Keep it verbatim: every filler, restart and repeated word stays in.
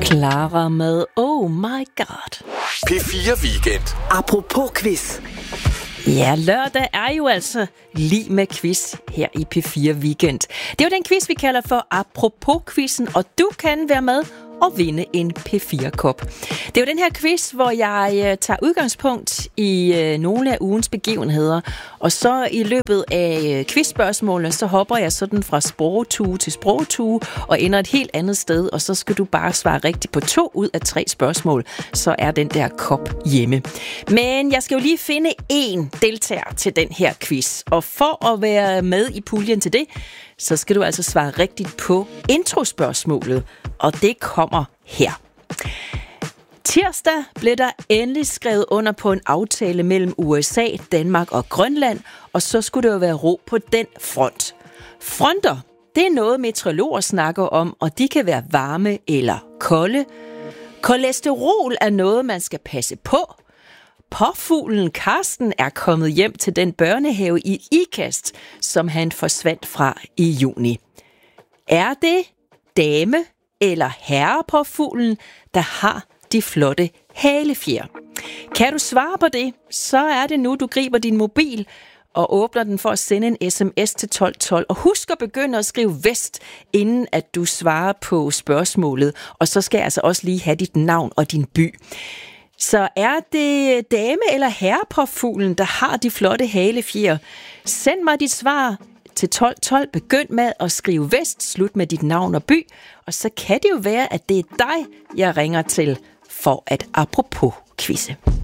Clara med Oh My God. P fire Weekend. Apropos quiz. Ja, lørdag er jo altså lige med quiz her i P fire Weekend. Det er jo den quiz, vi kalder for Apropos-quizzen, og du kan være med og vinde en P fire-kop. Det er jo den her quiz, hvor jeg tager udgangspunkt i øh, nogle af ugens begivenheder, og så i løbet af quizspørgsmålene, så hopper jeg sådan fra sprogtue til sprogtue og ender et helt andet sted, og så skal du bare svare rigtigt på to ud af tre spørgsmål, så er den der kop hjemme. Men jeg skal jo lige finde én deltager til den her quiz, og for at være med i puljen til det, så skal du altså svare rigtigt på introspørgsmålet, og det kommer her. Tirsdag blev der endelig skrevet under på en aftale mellem U S A, Danmark og Grønland, og så skulle det jo være ro på den front. Fronter, det er noget meteorologer snakker om, og de kan være varme eller kolde. Kolesterol er noget, man skal passe på. Påfuglen Karsten er kommet hjem til den børnehave i Ikast, som han forsvandt fra i juni. Er det dame eller herre påfuglen, der har de flotte halefjer? Kan du svare på det, så er det nu, du griber din mobil og åbner den for at sende en sms til tolv tolv. Og husk at begynde at skrive vest, inden at du svarer på spørgsmålet. Og så skal jeg altså også lige have dit navn og din by. Så er det dame eller herre påfuglen, der har de flotte halefjer? Send mig dit svar til tolv tolv. Begynd med at skrive vest, slut med dit navn og by. Og så kan det jo være, at det er dig, jeg ringer til for at apropos quizze.